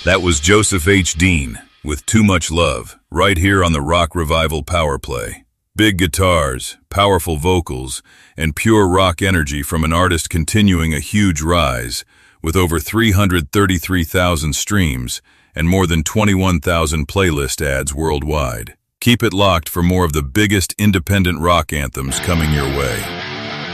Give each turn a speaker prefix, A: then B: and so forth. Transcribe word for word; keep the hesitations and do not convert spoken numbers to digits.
A: That was Joseph H. Dean with Too Much Love, right here on the Rock Revival Power Play. Big guitars, powerful vocals, and pure rock energy from an artist continuing a huge rise, with over three hundred thirty-three thousand streams and more than twenty-one thousand playlist ads worldwide. Keep it locked for more of the biggest independent rock anthems coming your way.